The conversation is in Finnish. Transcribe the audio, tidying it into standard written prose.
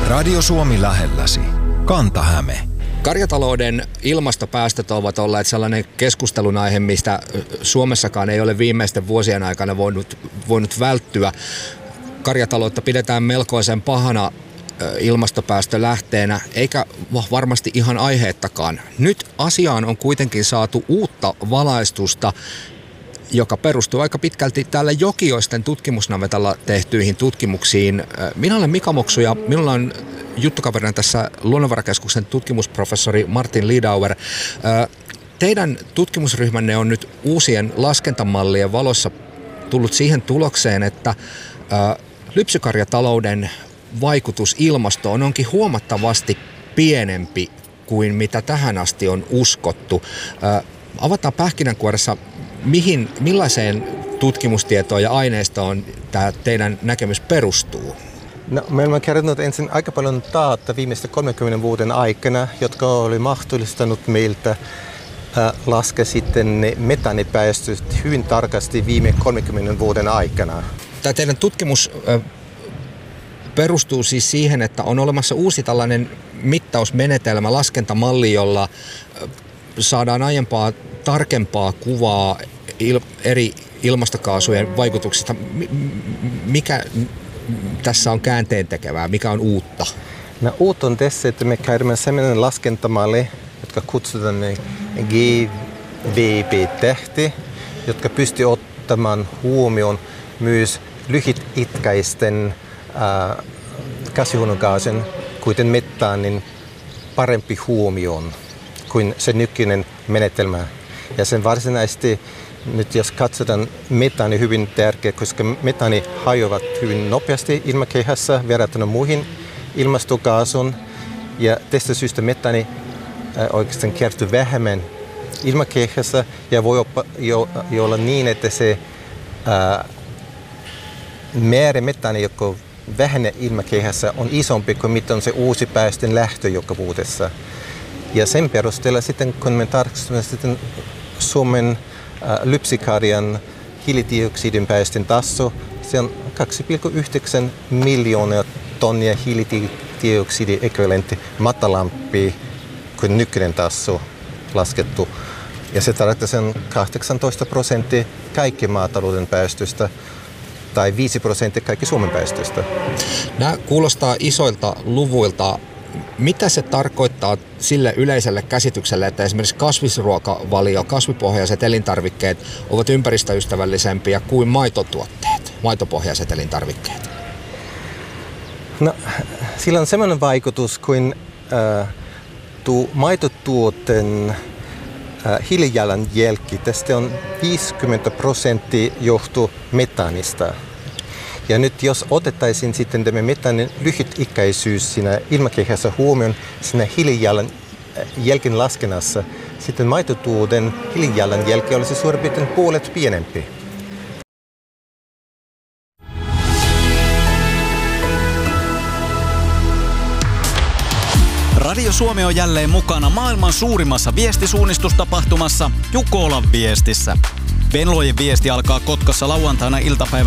Radio Suomi lähelläsi. Kanta-Häme. Karjatalouden ilmastopäästöt ovat olleet sellainen keskustelun aihe, mistä Suomessakaan ei ole viimeisten vuosien aikana voinut välttyä. Karjataloutta pidetään melkoisen pahana ilmastopäästölähteenä, eikä varmasti ihan aiheettakaan. Nyt asiaan on kuitenkin saatu uutta valaistusta, joka perustuu aika pitkälti täällä Jokioisten tutkimusnavetalla tehtyihin tutkimuksiin. Minä olen Mika Moksu ja minulla on juttukaverina tässä Luonnonvarakeskuksen tutkimusprofessori Martin Lidauer. Teidän tutkimusryhmänne on nyt uusien laskentamallien valossa tullut siihen tulokseen, että lypsykarjatalouden vaikutus ilmastoon onkin huomattavasti pienempi kuin mitä tähän asti on uskottu. Avataan pähkinänkuoressa, millaiseen tutkimustietoon ja aineistoon tämä teidän näkemys perustuu? No, me olemme kerännyt ensin aika paljon data viimeisten 30 vuoden aikana, jotka oli mahdollistanut meiltä laskea sitten ne metaanipäästöt hyvin tarkasti viime 30 vuoden aikana. Tämä teidän tutkimus perustuu siis siihen, että on olemassa uusi tällainen mittausmenetelmä, laskentamalli, jolla saadaan aiempaa tarkempaa kuvaa eri ilmastokaasujen vaikutuksista. Mikä tässä on käänteentekevää? Mikä on uutta? No, uutta on tässä, että me käytämme sellainen laskentamalli, jotka kutsutaan GWP-tähti, jotka pystyy ottamaan huomioon myös lyhytikäisten kasvihuonekaasin, kuten metaanin, parempi huomioon kuin se nykyinen menetelmä. Ja sen varsinaisesti nyt jos katsotaan metaani hyvin tärkeä, koska metaani hajoavat hyvin nopeasti ilmakehässä verrattuna muihin ilmastokaasuun. Ja tästä syystä metaani oikeastaan kertyy vähemmän ilmakehässä ja voi olla niin, että se määrä metaani, joka vähenee ilmakehässä, on isompi kuin mitä on se uusi päästön lähtö joka vuodessa. Ja sen perusteella sitten, kun me tarkastamme sitten Suomen lypsykarjan hiilidioksidin päästön taso, se on 2,9 miljoonaa tonnia hiilidioksidiekvivalentti matalampi kuin nykyinen taso laskettu. Ja se tarkoittaa sen 18% kaikki maatalouden päästöstä tai 5% kaikki Suomen päästöstä. Nämä kuulostaa isoilta luvuilta. Mitä se tarkoittaa sille yleiselle käsitykselle, että esimerkiksi kasvisruokavalio, kasvipohjaiset elintarvikkeet ovat ympäristöystävällisempiä kuin maitotuotteet, maitopohjaiset elintarvikkeet? No, sillä on sellainen vaikutus kuin maitotuotteen hiilijalanjälki. Tästä on 50% johtuu metaanista. Ja nyt jos otettaisiin sitten tämä metaanin lyhytikäisyys siinä ilmakehässä huomioon siinä hiilijalanjälken laskennassa, sitten maitotuoten hiilijalanjälki olisi suurin piirtein puolet pienempi. Radio Suomi on jälleen mukana maailman suurimmassa viestisuunnistustapahtumassa Jukolan viestissä. Venlojen viesti alkaa Kotkassa lauantaina iltapäivällä